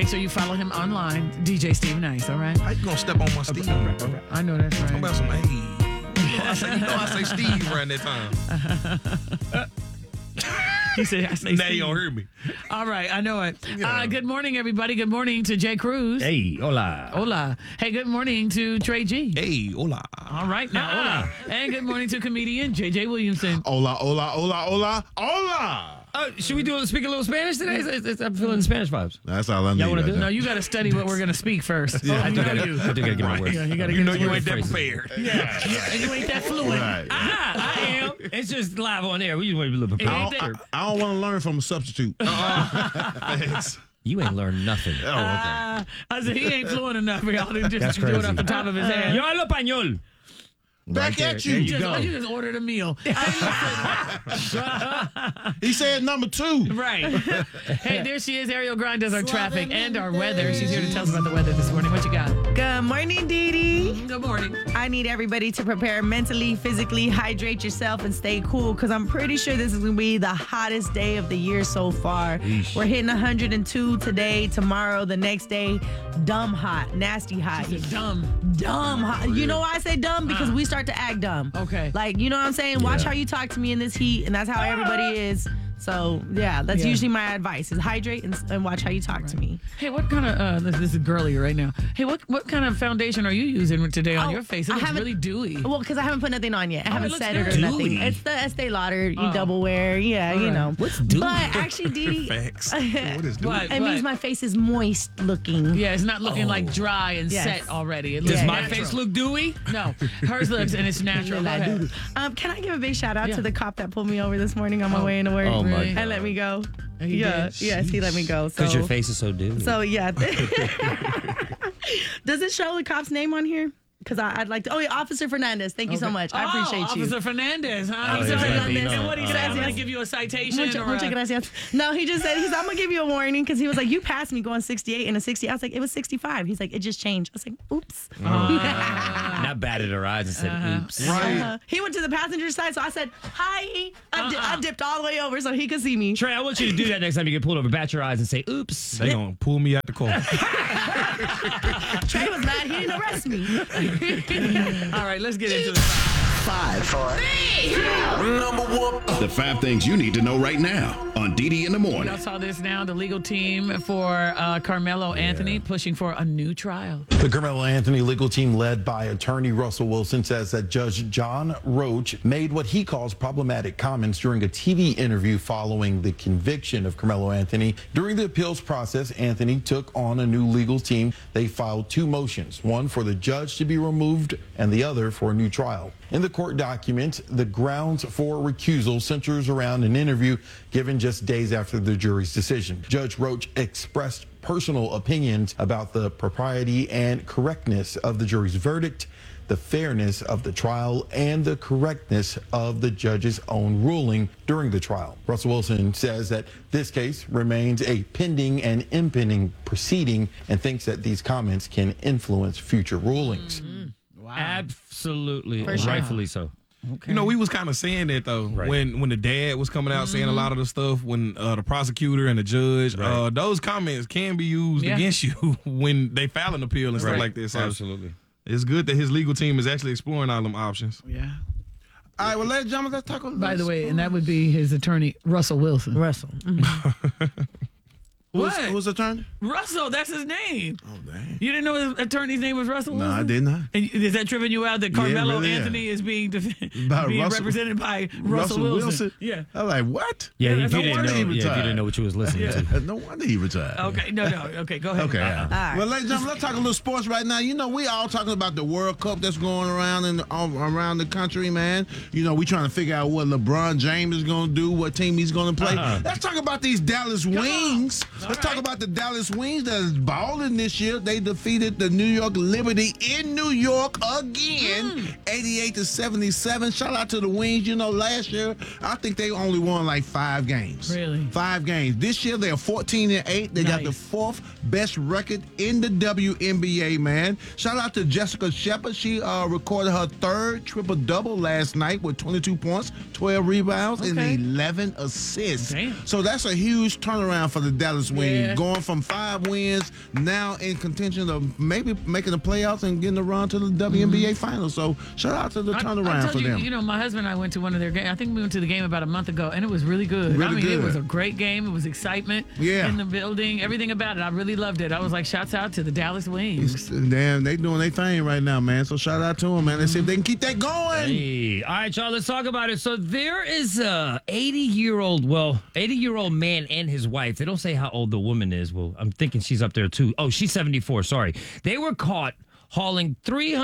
make sure you follow him online, DJ Steve Nice, all right? How you gonna step on my Steve? I know that's Talking right. about some, hey. You know I say Steve around that time. He said, I say Now Steve. you don't hear me. All right, I know it. Good morning, everybody. Good morning to Jay Cruz. Hey, hola. Hola. Hey, good morning to Trey G. Hey, hola. All right, now, hola. And good morning to comedian JJ Williamson. Hola, hola, hola, hola, hola. Should we speak a little Spanish today? I'm feeling Spanish vibes. That's all I need. Y'all wanna do it? No, you got to study what we're going to speak first. I do gotta get my words. Yeah, you got to You get know your you words ain't that phrases. prepared. Yeah, and you ain't that fluent. Right. I am. It's just live on air. We just want to be a little prepared. I don't want to learn from a substitute. Thanks. You ain't learned nothing. Oh, okay. I said, he ain't fluent enough for y'all to just That's do it crazy. off the top of his head. Yo hablo español. Back Right at there. you. There You just ordered a meal. He said number 2. Right. Hey, there she is. Ariel Grande does our traffic and our weather. She's here to tell us about the weather this morning. What you got? Good morning, Dee Dee. Good morning. I need everybody to prepare mentally, physically, hydrate yourself, and stay cool because I'm pretty sure this is going to be the hottest day of the year so far. We're hitting 102 today, tomorrow, the next day. Dumb hot, nasty hot. Dumb. Dumb hot. You know why I say dumb? Because we start to act dumb. Okay. Like, you know what I'm saying? Watch how you talk to me in this heat, and that's how everybody is. So, yeah, that's usually my advice is hydrate and watch how you talk to me. Hey, what kind of, this is girly right now. Hey, what kind of foundation are you using today on Oh, your face? It I looks haven't- really dewy. Well, because I haven't put nothing on yet. I haven't it looks set it or good. nothing. Dewy. It's the Estee Lauder double wear. Yeah, you know. What's dewy? But actually, Dee Dee, Facts. What is doing? What? it means my face is moist looking. Yeah, it's not looking like dry and Yes. set already. It looks Does my natural. face look dewy? No, hers looks and it's natural. Go ahead. Can I give a big shout out Yeah. to the cop that pulled me over this morning on my way into work Oh, my and God. let me go? He did? Yes, he let me go. Because your face is so dewy. So yeah. Does it show the cop's name on here? Because I'd like to. Oh, yeah, Officer Fernandez. Thank you so much. I appreciate you. Officer Fernandez, huh? Oh, He said, yeah, Fernandez. yeah. And what he said, I'm going to Gracias. give you a citation. Muchas or a- gracias. No, he just said, I'm going to give you a warning because he was like, you passed me going 68 and a 60. I was like, it was 65. He's like, it just changed. I was like, oops. Not batted her eyes and said, oops. Right. He went to the passenger side, so I said, hi. I dipped all the way over so he could see me. Trey, I want you to do that next time you get pulled over. Bat your eyes and say, oops. They gonna pull me out the car. Trey was mad. He didn't arrest me. All right, let's get into this. 5, 4, 3, 2, number 1. The 5 things you need to know right now on Didi in the Morning. Y'all saw this now. The legal team for Carmelo Anthony pushing for a new trial. The Carmelo Anthony legal team led by attorney Russell Wilson says that Judge John Roach made what he calls problematic comments during a TV interview following the conviction of Carmelo Anthony. During the appeals process, Anthony took on a new legal team. They filed 2 motions, one for the judge to be removed and the other for a new trial. In the court document, the grounds for recusal centers around an interview given just days after the jury's decision. Judge Roach expressed personal opinions about the propriety and correctness of the jury's verdict, the fairness of the trial, and the correctness of the judge's own ruling during the trial. Russell Wilson says that this case remains a pending and impending proceeding and thinks that these comments can influence future rulings. Absolutely. For sure. Rightfully so. Okay. You know, we was kind of saying that though when the dad was coming out saying a lot of the stuff, when the prosecutor and the judge, those comments can be used against you when they file an appeal and stuff like this. So Absolutely. it's good that his legal team is actually exploring all them options. Yeah. All right, well, ladies and gentlemen, let's talk about By the way, and that would be his attorney, Russell Wilson. Russell. What? Who's the attorney? Russell, that's his name. Oh, dang. You didn't know his attorney's name was Russell No, Wilson? I did not. And is that tripping you out that Carmelo really is. Anthony is being, By being Russell- represented by Russell Wilson? Yeah. I'm like, what? Yeah, Yeah, if no you didn't wonder know, he if you retired. didn't know what you was listening to. No wonder he retired. Okay, no. Okay, go ahead. Okay. right. Well, ladies and gentlemen, let's talk a little sports right now. You know, we all talking about the World Cup that's going around around the country, man. You know, we trying to figure out what LeBron James is going to do, what team he's going to play. Let's talk about these Dallas Wings. Let's talk about the Dallas Wings that is balling this year. They defeated the New York Liberty in New York again, 88-77. Shout out to the Wings. You know, last year, I think they only won like 5 games. Really? 5 games. This year, they're 14-8. They got the Nice. 4th best record in the WNBA, man. Shout out to Jessica Shepard. She recorded her 3rd triple-double last night with 22 points, 12 rebounds, and Okay. 11 assists. Damn. So that's a huge turnaround for the Dallas wing. Yeah. Going from 5 wins, now in contention of maybe making the playoffs and getting a run to the WNBA Finals. So shout out to the turnaround I told for you, them. you know, my husband and I went to one of their games. I think we went to the game about a month ago, and it was really good. Really I mean, good. it was a great game. It was excitement in the building. Everything about it. I really loved it. I was like, shouts out to the Dallas Wings. Damn, they doing their thing right now, man. So shout out to them, man. Let's see if they can keep that going. Hey. All right, y'all, let's talk about it. So there is a 80-year-old man and his wife. They don't say how old the woman is. Well, I'm thinking she's up there too. Oh, she's 74. Sorry. They were caught hauling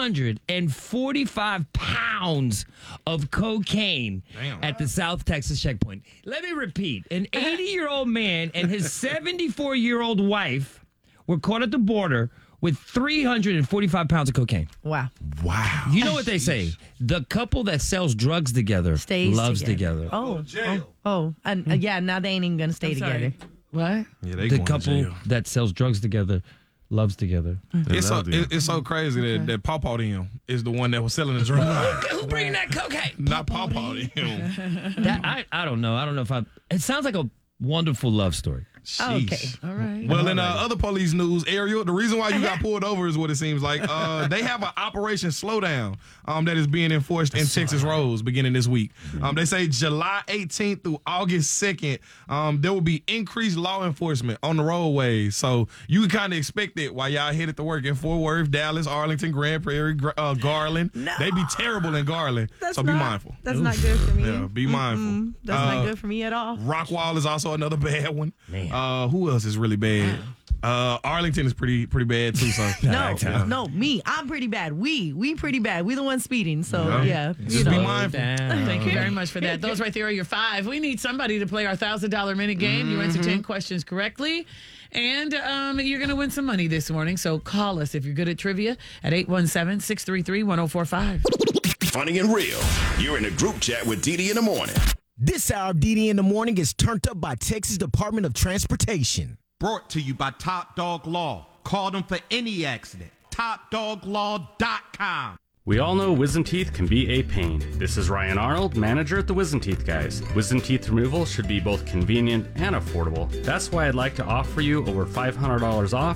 345 pounds of cocaine at the South Texas checkpoint. Let me repeat. An 80-year-old man and his 74-year-old wife were caught at the border with 345 pounds of cocaine. Wow. You know what they say? The couple that sells drugs together loves together. And yeah, now they ain't even going to stay together. What? Yeah, they The going to couple jail. that sells drugs together loves together. It's so crazy that Pawpaw them is the one that was selling the drugs. Who bringing that cocaine? Not Pawpaw them. I don't know. I don't know if it sounds like a wonderful love story. Okay. All right. Well, in other police news, Ariel, the reason why you got pulled over is what it seems like. They have an Operation Slowdown that is being enforced in Texas roads beginning this week. They say July 18th through August 2nd, there will be increased law enforcement on the roadways. So you can kind of expect it while y'all headed to work in Fort Worth, Dallas, Arlington, Grand Prairie, Garland. No. They be terrible in Garland, so be mindful. That's not good for me. Yeah, be mindful. That's not good for me at all. Rockwall is also another bad one. Man. Who else is really bad? Arlington is pretty bad too. So No, me. I'm pretty bad. We pretty bad. We the ones speeding. So yeah, Just be mindful. Thank you very much for that. Those right there are your 5. We need somebody to play our $1,000 minute game. You answer 10 questions correctly. And you're going to win some money this morning. So call us if you're good at trivia at 817-633-1045. Funny and real. You're in a group chat with Didi in the morning. This hour of DD in the morning is turned up by Texas Department of Transportation. Brought to you by Top Dog Law. Call them for any accident. TopDogLaw.com. We all know wisdom teeth can be a pain. This is Ryan Arnold, manager at the Wisdom Teeth Guys. Wisdom teeth removal should be both convenient and affordable. That's why I'd like to offer you over $500 off